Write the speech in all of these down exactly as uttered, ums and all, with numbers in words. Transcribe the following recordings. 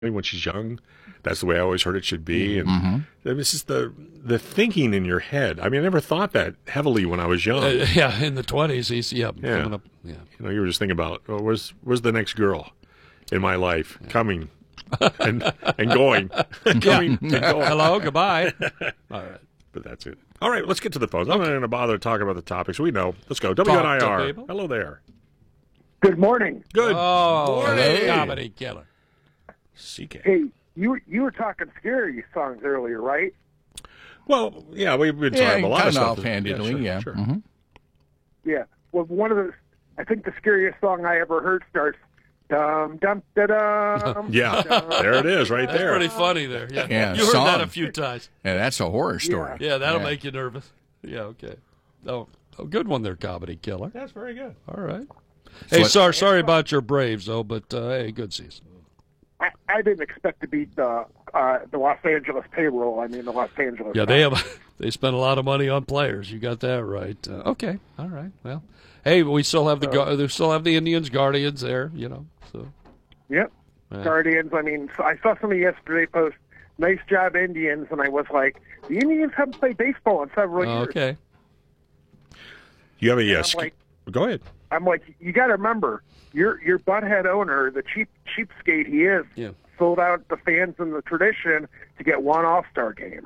when she's young. That's the way I always heard it should be. And Mm-hmm. this is the the thinking in your head. I mean, I never thought that heavily when I was young. Uh, yeah, in the twenties, he's yeah, Yeah. coming up. Yeah. You know, you were just thinking about, oh, where's where's the next girl in my life coming and and going, coming and going. Hello, goodbye. All right. But that's it. All right, let's get to the phones. I'm not going to bother to talk about the topics. We know. Let's go. W N I Talk to R. people. Hello there. Good morning. Good Oh, morning. comedy killer. C K. Hey, you were- you were talking scary songs earlier, right? Well, yeah, we've been Yeah, talking about a lot of kind of stuff. offhandedly, yeah. Sure, sure. Mhm. Yeah. Well, one of the, I think the scariest song I ever heard starts, dum dum da dum. Yeah, there it is, right That's there. pretty funny there. Yeah, Yeah, you heard song. that a few times. Yeah, that's a horror story. Yeah, that'll Yeah. make you nervous. Yeah, okay. Oh, oh, good one there, comedy killer. That's very good. All right. Hey, what- sorry, sorry about your Braves, though, but uh, hey, good season. I, I didn't expect to beat the uh, the Los Angeles payroll. I mean, the Los Angeles. Yeah, they have they spent a lot of money on players. You got that right. Uh, okay, all right. Well, hey, we still have the Gu- they still have the Indians, Guardians there. You know, so Yep. Yeah. Guardians. I mean, so I saw somebody yesterday post, "Nice job, Indians," and I was like, the Indians haven't played baseball in several years. okay. You have a I'm yes. like, Go ahead. I'm like, you got to remember, your your butthead owner, the cheap cheapskate he is, Yeah. sold out the fans and the tradition to get one All Star game.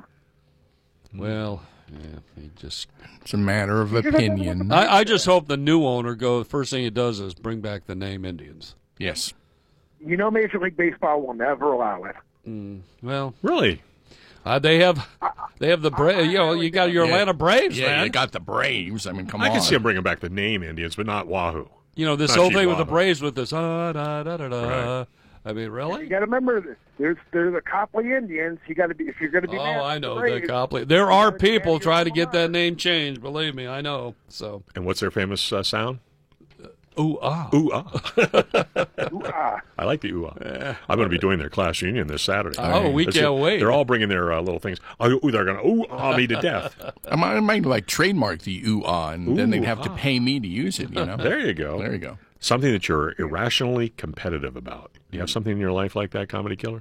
Well, yeah, he just. It's a matter of opinion. I, I just hope the new owner go. First thing he does is bring back the name Indians. Yes. You know, Major League Baseball will never allow it. Well, Really? uh, they have they have the Bra- you know you got your Yeah. Atlanta Braves, Yeah, man. you got the Braves. I mean, come I on. can see him bringing back the name Indians, but not Wahoo. You know this Not whole thing with the Chihuahua. Braves with this. Uh, da, da, da, da. Right. I mean, You really? got to remember, there's there's the Copley Indians. You got to be if you're going to be. mad Oh, at I the know the Braves, Copley. There you are gotta be mad people at trying to your get that farm. name changed. Believe me, I know. So, And what's their famous uh, sound? ooh ah. Ooh ah. Ooh, ah. I like the ooh ah. I'm going to be doing their class reunion this Saturday. Oh, we That's can't it. wait. They're all bringing their uh, little things. Oh, ooh, they're going to ooh ah me to death. I might, I might like trademark the ooh ah, and then they'd have to Ooh-ah. pay me to use it. You know. There you go. There you go. Something that you're irrationally competitive about. Do you have something in your life like that, Comedy Killer?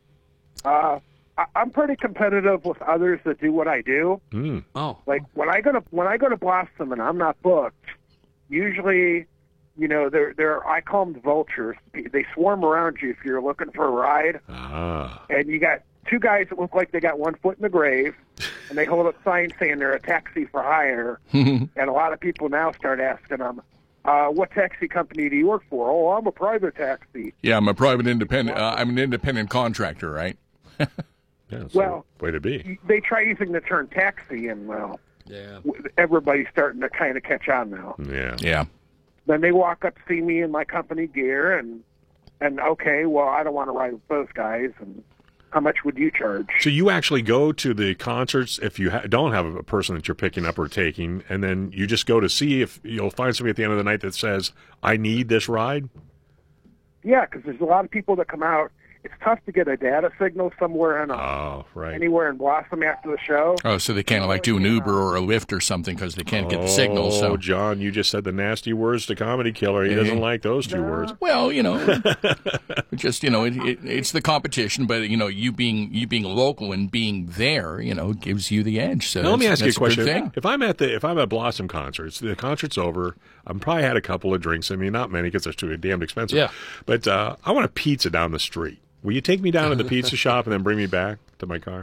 Uh, I, I'm pretty competitive with others that do what I do. Mm. Oh, Like when I go to when I go to Blossom and I'm not booked, usually, you know, they're they're I call them vultures. They swarm around you if you're looking for a ride, Ah. and you got two guys that look like they got one foot in the grave, and they hold up signs saying they're a taxi for hire. And a lot of people now start asking them, uh, "What taxi company do you work for?" "Oh, I'm a private taxi." Yeah, I'm a private independent. Uh, I'm an independent contractor, right? Yeah, so Well- way to be. They try using the term taxi, and well, yeah. w- everybody's starting to kind of catch on now. Yeah. Yeah. Then they walk up to see me in my company gear, and and okay, well, I don't want to ride with those guys. And how much would you charge? So you actually go to the concerts if you ha- don't have a person that you're picking up or taking, and then you just go to see if you'll find somebody at the end of the night that says, "I need this ride." Yeah, because there's a lot of people that come out. It's tough to get a data signal somewhere in a, Oh, right. anywhere in Blossom after the show. Oh, so they can't like do an Uber or a Lyft or something because they can't get the signal. Oh, So, John, you just said the nasty words to Comedy Killer. He Yeah. doesn't like those two words. well, you know, just you know, it, it, it's the competition. But you know, you being you being local and being there, you know, gives you the edge. So Now, let me that's- ask you a that's good question. thing. If I'm at the if I'm at Blossom concerts, the concert's over. I'm probably had a couple of drinks. I mean, not many because they're too damn expensive. Yeah. But uh, I want a pizza down the street. Will you take me down to the pizza shop and then bring me back to my car?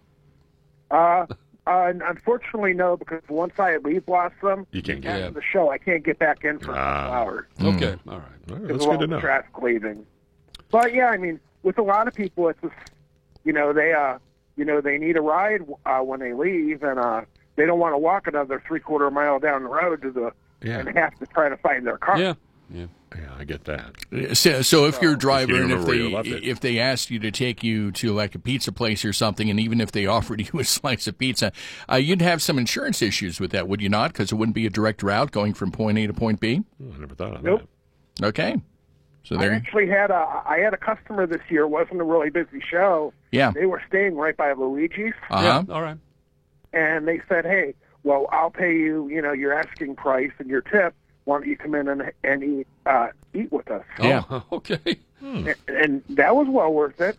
Uh, uh, unfortunately, no, because once I leave Blossom, You can't get after in. the show, I can't get back in for a Ah. couple hours. Okay, all right. All right, because that's of all good to the know. traffic leaving. But yeah, I mean, with a lot of people, it's just, you know, they uh, you know, they need a ride uh, when they leave, and uh, they don't want to walk another three quarter mile down the road to the Yeah. and have to try to find their car. Yeah, yeah. Yeah, I get that. So, so if you're a driver you and if remember where they you left it. if they asked you to take you to like a pizza place or something, and even if they offered you a slice of pizza, uh, you'd have some insurance issues with that, would you not? Because it wouldn't be a direct route going from point A to point B. Oh, I never thought of Nope. that. Okay, so I there. actually had a I had a customer this year. It wasn't a really busy show. Yeah. They were staying right by Luigi's, Uh huh. Yeah, all right. and they said, "Hey, well, I'll pay you, you know, your asking price and your tip. Why don't you come in and and eat uh, eat with us?" Yeah. Oh, okay. and, and that was well worth it.